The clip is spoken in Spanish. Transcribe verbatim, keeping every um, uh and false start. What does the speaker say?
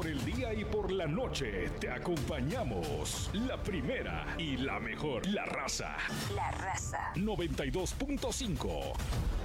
Por el día y por la noche te acompañamos. La primera y la mejor. La Raza. La Raza. noventa y dos punto cinco.